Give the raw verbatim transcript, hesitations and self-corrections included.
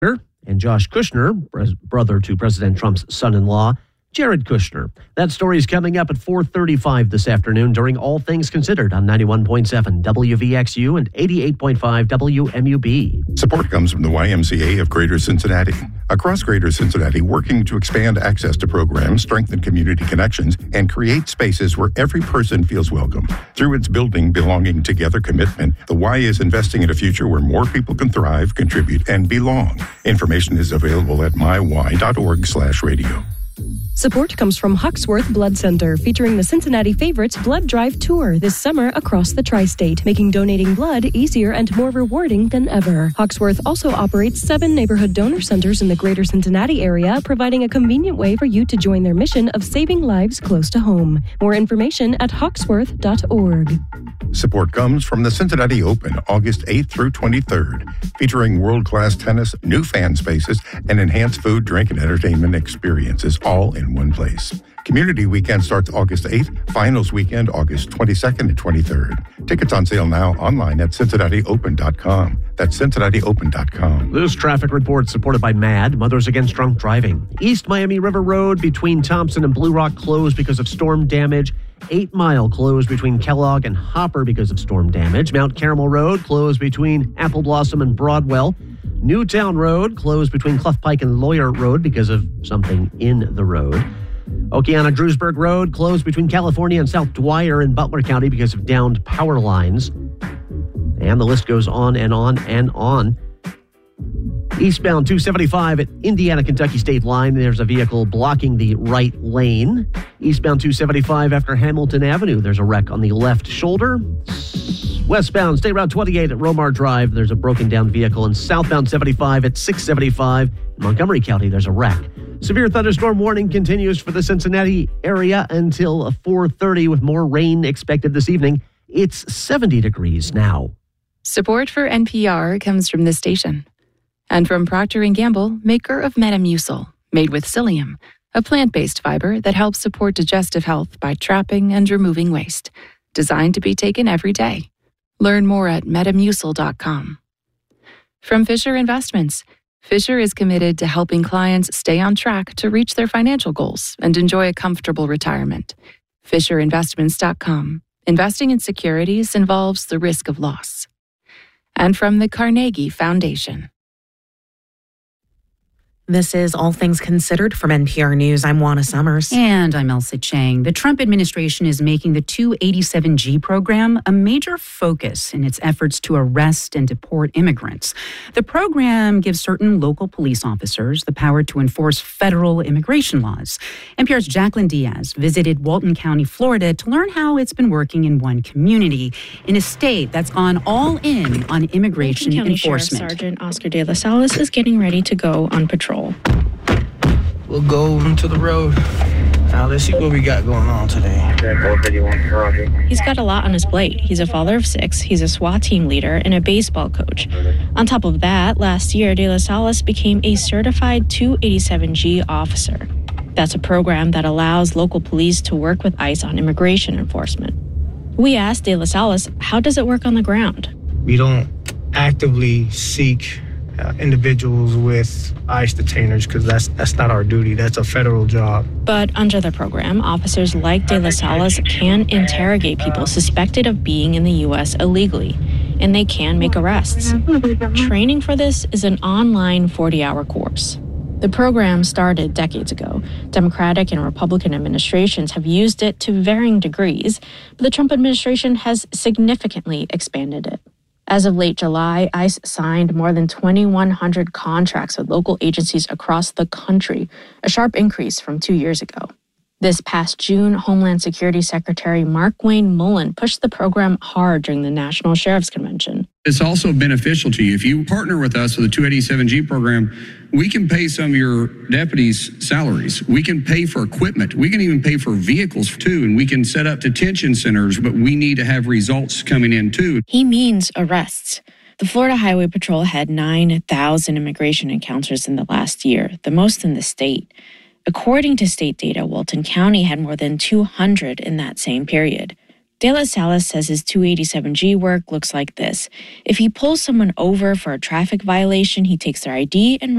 and Josh Kushner, brother to President Trump's son-in-law, Jared Kushner. That story is coming up at four thirty-five this afternoon during All Things Considered on ninety-one point seven W V X U and eighty-eight point five W M U B. Support comes from the Y M C A of Greater Cincinnati. Across Greater Cincinnati, working to expand access to programs, strengthen community connections, and create spaces where every person feels welcome. Through its Building Belonging Together commitment, the Y is investing in a future where more people can thrive, contribute, and belong. Information is available at myy.org slash radio. Support comes from Huxworth Blood Center, featuring the Cincinnati Favorites Blood Drive Tour this summer across the tri-state, making donating blood easier and more rewarding than ever. Huxworth also operates seven neighborhood donor centers in the greater Cincinnati area, providing a convenient way for you to join their mission of saving lives close to home. More information at huxworth dot org. Support comes from the Cincinnati Open, August eighth through twenty-third, featuring world-class tennis, new fan spaces, and enhanced food, drink, and entertainment experiences, all in one place. Community Weekend starts August eighth, Finals Weekend August twenty-second and twenty-third. Tickets on sale now online at cincinnati open dot com. That's cincinnati open dot com. This traffic report supported by MAD, Mothers Against Drunk Driving. East Miami River Road between Thompson and Blue Rock closed because of storm damage. Eight Mile closed between Kellogg and Hopper because of storm damage. Mount Carmel Road closed between Apple Blossom and Broadwell. Newtown Road closed between Clough Pike and Lawyer Road because of something in the road. Okeana-Drewsburg Road closed between California and South Dwyer in Butler County because of downed power lines. And the list goes on and on and on. Eastbound two seventy-five at Indiana-Kentucky State Line, there's a vehicle blocking the right lane. Eastbound two seventy-five after Hamilton Avenue, there's a wreck on the left shoulder. Westbound State Route twenty-eight at Romar Drive, there's a broken down vehicle. And southbound seventy-five at six seventy-five in Montgomery County, there's a wreck. Severe thunderstorm warning continues for the Cincinnati area until four thirty with more rain expected this evening. It's seventy degrees now. Support for N P R comes from this station. And from Procter and Gamble, maker of Metamucil, made with psyllium, a plant-based fiber that helps support digestive health by trapping and removing waste. Designed to be taken every day. Learn more at metamucil dot com. From Fisher Investments, Fisher is committed to helping clients stay on track to reach their financial goals and enjoy a comfortable retirement. fisher investments dot com. Investing in securities involves the risk of loss. And from the Carnegie Foundation. This is All Things Considered from N P R News. I'm Juana Summers. And I'm Elsa Chang. The Trump administration is making the two eighty-seven G program a major focus in its efforts to arrest and deport immigrants. The program gives certain local police officers the power to enforce federal immigration laws. N P R's Jacqueline Diaz visited Walton County, Florida, to learn how it's been working in one community, in a state that's gone all in on immigration Walton County enforcement. Sheriff Sergeant Oscar De La Salas is getting ready to go on patrol. We'll go into the road. Now let's see what we got going on today. He's got a lot on his plate. He's a father of six, he's a SWAT team leader, and a baseball coach. On top of that, last year, De La Salas became a certified two eighty-seven G officer. That's a program that allows local police to work with ICE on immigration enforcement. We asked De La Salas, how does it work on the ground? We don't actively seek Uh, individuals with ICE detainers because that's that's not our duty. That's a federal job. But under the program, officers like De La Salas can interrogate people suspected of being in the U S illegally, and they can make arrests. Training for this is an online forty-hour course. The program started decades ago. Democratic and Republican administrations have used it to varying degrees, but the Trump administration has significantly expanded it. As of late July, ICE signed more than twenty-one hundred contracts with local agencies across the country, a sharp increase from two years ago. This past June, Homeland Security Secretary Markwayne Mullin pushed the program hard during the National Sheriff's Convention. It's also beneficial to you. If you partner with us with the two eighty-seven G program, we can pay some of your deputies' salaries. We can pay for equipment. We can even pay for vehicles too, and we can set up detention centers, but we need to have results coming in too. He means arrests. The Florida Highway Patrol had nine thousand immigration encounters in the last year, the most in the state. According to state data, Walton County had more than two hundred in that same period. De La Salle says his two eighty-seven G work looks like this. If he pulls someone over for a traffic violation, he takes their I D and